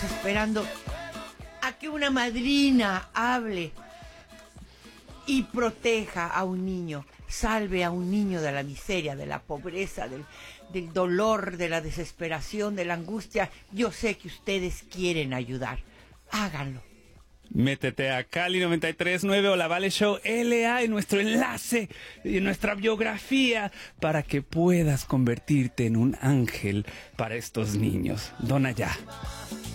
esperando a que una madrina hable y proteja a un niño, salve a un niño de la miseria, de la pobreza, del dolor, de la desesperación, de la angustia. Yo sé que ustedes quieren ayudar. Háganlo. Métete a Cali 93.9 o la Vale Show LA en nuestro enlace y en nuestra biografía para que puedas convertirte en un ángel para estos niños. Dona ya.